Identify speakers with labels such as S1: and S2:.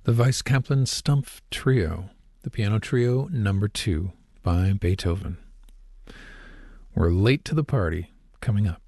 S1: The Weiss Kaplan Stumpf Trio, the Piano Trio Number 2 by Beethoven. We're late to the party, coming up.